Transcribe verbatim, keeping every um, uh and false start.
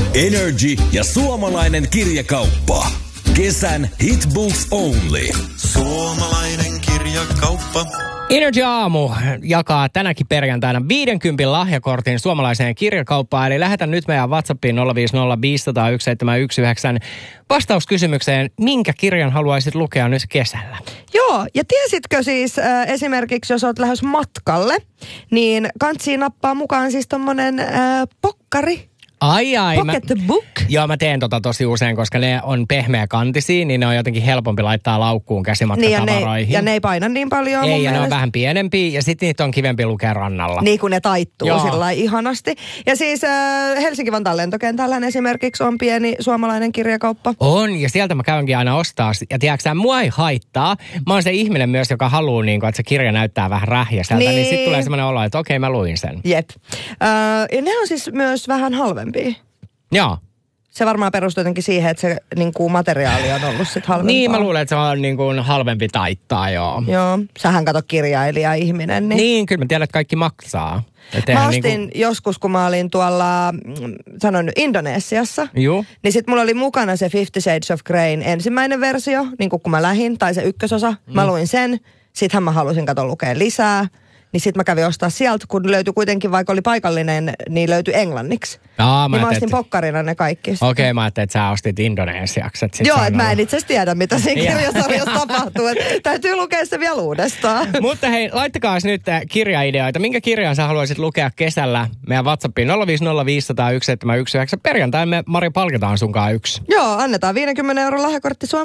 Energy ja suomalainen kirjakauppa. Kesän Hit Books Only. Suomalainen kirjakauppa. Energy Aamu jakaa tänäkin perjantaina viidenkympin lahjakortin suomalaiseen kirjakauppaan. Eli lähetä nyt meidän WhatsAppiin nolla viisi nolla viisi nolla nolla yksi seitsemän yksi yhdeksän vastauskysymykseen, minkä kirjan haluaisit lukea nyt kesällä? Joo, ja tiesitkö siis äh, esimerkiksi, jos olet lähes matkalle, niin kantsiin nappaa mukaan siis tommonen äh, pokkari. Ai ai. Pocket mä, book. Joo, mä teen tota tosi usein, koska ne on pehmeä kantisia, niin ne on jotenkin helpompi laittaa laukkuun käsimatkatavaroihin. Niin, ja, ne, ja ne ei paina niin paljon. Ei, ja mielestä. ne on vähän pienempiä, ja sitten niitä on kivempi lukea rannalla. Niin, kun ne taittuu Joo. sillä lailla ihanasti. Ja siis äh, Helsinki-Vantaan lentokentällä esimerkiksi on pieni suomalainen kirjakauppa. On, ja sieltä mä käynkin aina ostaa. Ja tiedätkö sä, mua ei haittaa. Mä oon se ihminen myös, joka haluaa, niin kun, että se kirja näyttää vähän rähjäseltä. Niin, niin sitten tulee semmoinen olo, että okei, mä luin sen. Jep. Äh, ja ne on siis myös vähän halvempia. Joo. Se varmaan perustuu jotenkin siihen, että se niin kuin materiaali on ollut sitten halvempaa. Niin, mä luulen, että se on niin kuin halvempi taittaa, joo. Joo, sähän kato kirjailija-ihminen. Niin, niin kyllä mä tiedän, että kaikki maksaa. Mä ostin niin kuin joskus, kun mä olin tuolla, sanon nyt, Indonesiassa. Joo. Niin sit mulla oli mukana se Fifty Shades of Greyn ensimmäinen versio, niin kuin kun mä lähin, tai se ykkösosa. Mm. Mä luin sen, sittenhän mä halusin kato lukea lisää. Niin sit mä kävin ostaa sieltä, kun löytyi kuitenkin, vaikka oli paikallinen, niin löytyi englanniksi. Aa, mä niin mä ostin että... pokkarina ne kaikki. Okei, okay, mä ajattelin, että sä ostit Indonesiaksi. Et Joo, että ollut... mä en itse asiassa tiedä, mitä siinä kirjasarjassa tapahtuu. Et täytyy lukea se vielä uudestaan. Mutta hei, laittakaa nyt kirjaideoita. Minkä kirjan sä haluaisit lukea kesällä? Meidän WhatsAppiin nolla viisi nolla viisi nolla nolla yksi seitsemän yksi yhdeksän. Perjantaina me, Mari, palkitaan sunkaan yksi. Joo, annetaan viidenkymmenen euron lahjakortti Suomeen.